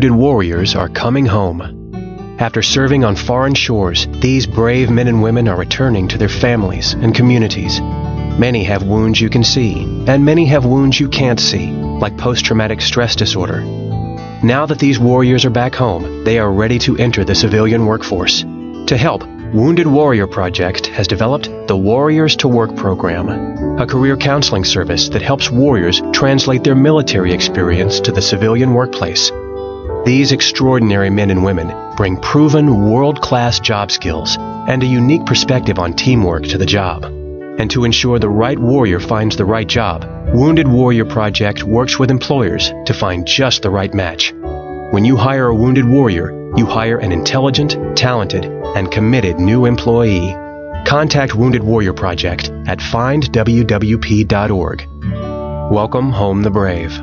wounded warriors are coming home. After serving on foreign shores, these brave men and women are returning to their families and communities. Many have wounds you can see, and many have wounds you can't see, like post-traumatic stress disorder. Now that these warriors are back home, they are ready to enter the civilian workforce. To help, Wounded Warrior Project has developed the Warriors to Work program, a career counseling service that helps warriors translate their military experience to the civilian workplace. These extraordinary men and women bring proven world-class job skills and a unique perspective on teamwork to the job. And to ensure the right warrior finds the right job, Wounded Warrior Project works with employers to find just the right match. When you hire a wounded warrior, you hire an intelligent, talented, and committed new employee. Contact Wounded Warrior Project at findwwp.org. Welcome home the brave.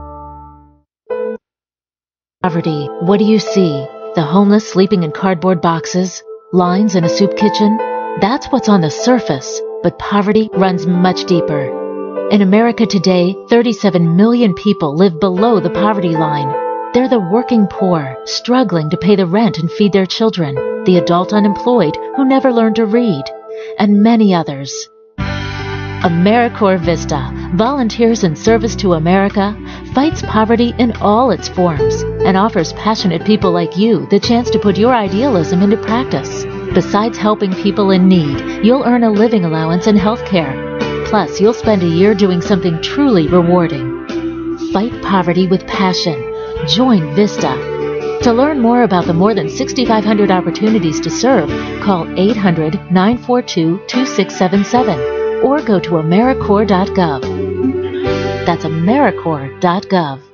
Poverty. What do you see? The homeless sleeping in cardboard boxes? Lines in a soup kitchen? That's what's on the surface, but poverty runs much deeper. In America today, 37 million people live below the poverty line. They're the working poor, struggling to pay the rent and feed their children, the adult unemployed who never learned to read, and many others. AmeriCorps Vista, volunteers in service to America, fights poverty in all its forms and offers passionate people like you the chance to put your idealism into practice. Besides helping people in need, you'll earn a living allowance and health care. Plus, you'll spend a year doing something truly rewarding. Fight poverty with passion. Join Vista. To learn more about the more than 6,500 opportunities to serve, call 800-942-2677 or go to AmeriCorps.gov. That's AmeriCorps.gov.